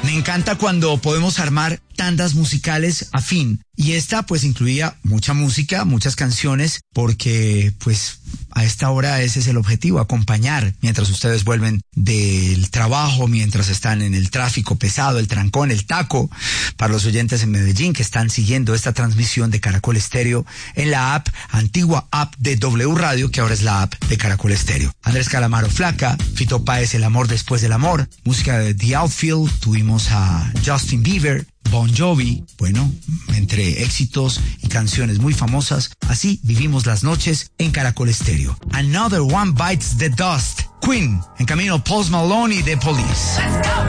Me encanta cuando podemos armar tandas musicales afín. Y esta pues incluía mucha música, muchas canciones, porque pues a esta hora ese es el objetivo, acompañar mientras ustedes vuelven del trabajo, mientras están en el tráfico pesado, el trancón, el taco. Para los oyentes en Medellín que están siguiendo esta transmisión de Caracol Estéreo en la app, antigua app de W Radio, que ahora es la app de Caracol Estéreo. Andrés Calamaro, Flaca, Fito Páez, El amor después del amor, música de The Outfield, tuvimos a Justin Bieber, Bon Jovi, bueno, entre éxitos y canciones muy famosas. Así vivimos las noches en Caracol Estéreo. Another One Bites the Dust, Queen, en camino Post Malone y The Police. Let's go.